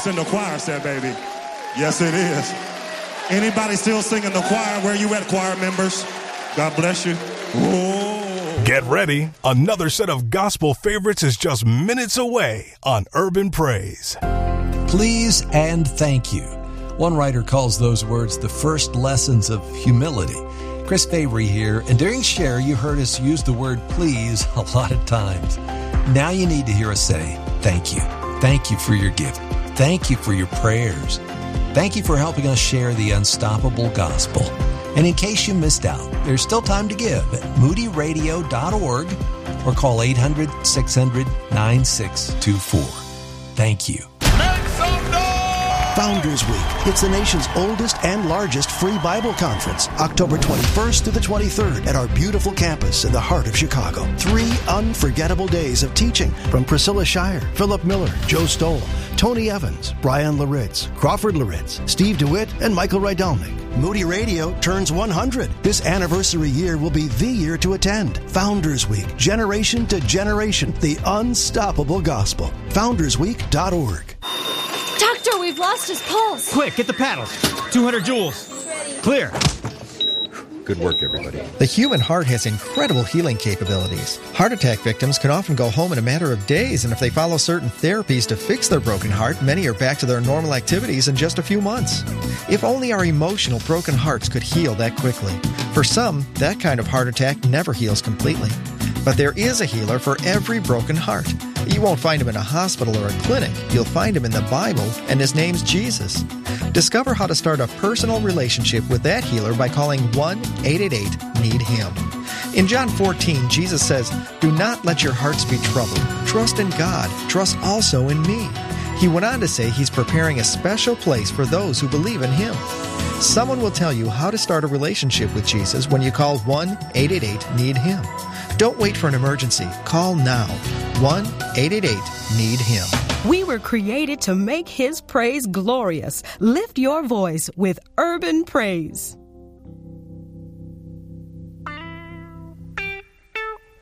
voice in the choir said, baby. Yes, it is. Anybody still singing the choir? Where you at, choir members? God bless you. Whoa. Get ready. Another set of gospel favorites is just minutes away on Urban Praise. Please and thank you. One writer calls those words the first lessons of humility. Chris Fabry here, and during Share, you heard us use the word please a lot of times. Now you need to hear us say, thank you. Thank you for your giving. Thank you for your prayers. Thank you for helping us share the unstoppable gospel. And in case you missed out, there's still time to give at moodyradio.org or call 800-600-9624. Thank you. Founders Week. It's the nation's oldest and largest free Bible conference, October 21st through the 23rd at our beautiful campus in the heart of Chicago. 3 unforgettable days of teaching from Priscilla Shire, Philip Miller, Joe Stoll, Tony Evans, Brian Laritz, Crawford Laritz, Steve DeWitt, and Michael Rydelnik. Moody Radio turns 100. This anniversary year will be the year to attend. Founders Week, generation to generation, the unstoppable gospel. FoundersWeek.org. Doctor, we've lost his pulse. Quick, get the paddles. 200 joules. Clear. Good work, everybody. The human heart has incredible healing capabilities. Heart attack victims can often go home in a matter of days, and if they follow certain therapies to fix their broken heart, many are back to their normal activities in just a few months. If only our emotional broken hearts could heal that quickly. For some, that kind of heart attack never heals completely. But there is a healer for every broken heart. You won't find him in a hospital or a clinic. You'll find him in the Bible, and his name's Jesus. Discover how to start a personal relationship with that healer by calling 1-888-NEED-HIM. In John 14, Jesus says, "Do not let your hearts be troubled. Trust in God. Trust also in me." He went on to say he's preparing a special place for those who believe in him. Someone will tell you how to start a relationship with Jesus when you call 1-888-NEED-HIM. Don't wait for an emergency. Call now. 1-888-NEED-HIM. We were created to make His praise glorious. Lift your voice with Urban Praise.